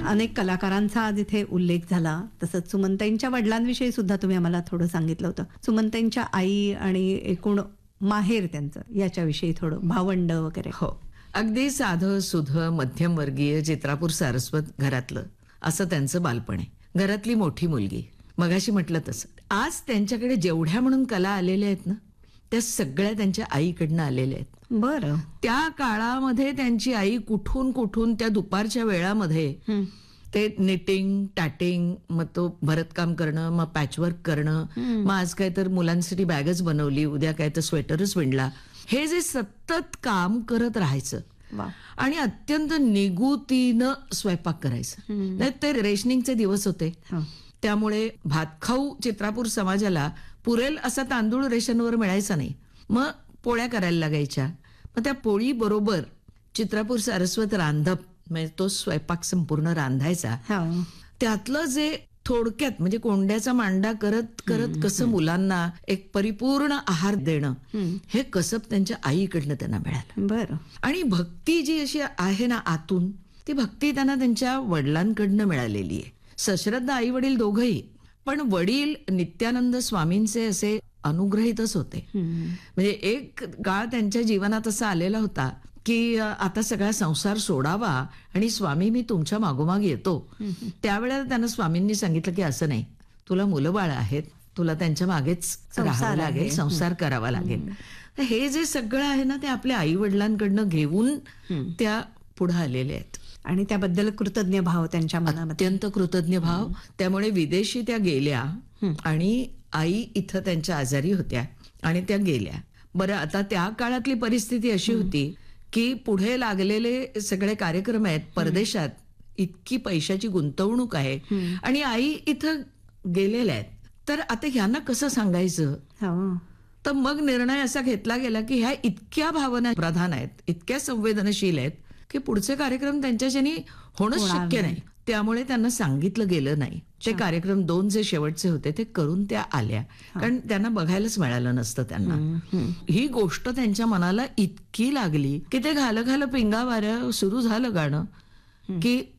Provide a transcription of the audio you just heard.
अनेक कलाकारांचा आज इथे उल्लेख झाला. तसंच सुमनताईंच्या वडिलांविषयी सुद्धा तुम्ही आम्हाला थोडं सांगितलं होतं. सुमनताईंच्या आई आणि एकूण माहेर त्यांचं याच्याविषयी थोडं, भावंड वगैरे. हो, अगदी साधं सुधं मध्यमवर्गीय चित्रापूर सारस्वत घरातलं असं त्यांचं बालपण आहे. घरातली मोठी मुलगी, मगाशी म्हटलं तसं. आज त्यांच्याकडे जेवढ्या म्हणून कला आलेल्या आहेत ना, त्या सगळ्या त्यांच्या आईकडनं आलेल्या आहेत. बरं. त्या काळामध्ये त्यांची आई कुठून कुठून त्या दुपारच्या वेळामध्ये ते निटिंग, टॅटिंग, मग तो भरतकाम करणं, मग पॅचवर्क करणं, मग आज काय तर मुलांसाठी बॅगच बनवली, उद्या काय तर स्वेटरच विणला, हे जे सतत काम करत राहायचं वा. आणि अत्यंत निगुतीनं स्वयंपाक करायचं. नाही ते रेशनिंगचे दिवस होते, त्यामुळे भातखाऊ चित्रापूर समाजाला पुरेल असा तांदूळ रेशनवर मिळायचा नाही. मग पोळ्या करायला लागायच्या. मग त्या पोळी बरोबर चित्रापूर सारस्वत रांधप, म्हणजे तो स्वयंपाक संपूर्ण रांधायचा. त्यातलं जे थोडक्यात म्हणजे कोंड्याचा मांडा करत करत कसं मुलांना एक परिपूर्ण आहार देणं, हे कसब त्यांच्या आईकडनं त्यांना मिळालं. बरं. आणि भक्ती जी अशी आहे ना आतून, ती भक्ती त्यांना त्यांच्या वडिलांकडनं मिळालेली आहे. सश्रद्ध आई वडील दोघंही, पण वडील नित्यानंद स्वामींचे असे अनुग्रहितच होते. म्हणजे एक काळ त्यांच्या जीवनात असा आलेला होता की आता सगळा संसार सोडावा आणि स्वामी मी तुमच्या मागोमाग येतो. त्यावेळेला त्यांना स्वामींनी सांगितलं की असं नाही, तुला मुलं बाळ आहेत, तुला त्यांच्या मागेच राहावं लागेल, संसार करावा लागेल. हे जे सगळं आहे ना, ते आपल्या आई वडिलांकडनं घेऊन त्या पुढे आलेले आहेत. आणि त्याबद्दल कृतज्ञ भाव त्यांच्या मनामध्ये, अत्यंत कृतज्ञ भाव. त्यामुळे विदेशी त्या गेल्या आणि आई इथं त्यांच्या आजारी होत्या आणि त्या गेल्या. बरं, आता त्या काळातली परिस्थिती अशी होती की पुढे लागलेले सगळे कार्यक्रम आहेत परदेशात, इतकी पैशाची गुंतवणूक आहे आणि आई इथं गेलेल्या आहेत. तर आता ह्यांना कसं सांगायचं? तर मग निर्णय असा घेतला गेला की ह्या इतक्या भावना प्रधान आहेत, इतक्या संवेदनशील आहेत की पुढचे कार्यक्रम त्यांच्याच्यानी होणंच शक्य नाही. त्यामुळे त्यांना सांगितलं गेलं नाही. ते कार्यक्रम 2 जे शेवटचे होते ते करून त्या आल्या, कारण त्यांना बघायलाच मिळालं नसतं त्यांना. ही गोष्ट त्यांच्या मनाला इतकी लागली की ते घाल घाल पिंगा वाऱ्या सुरू झालं गाणं की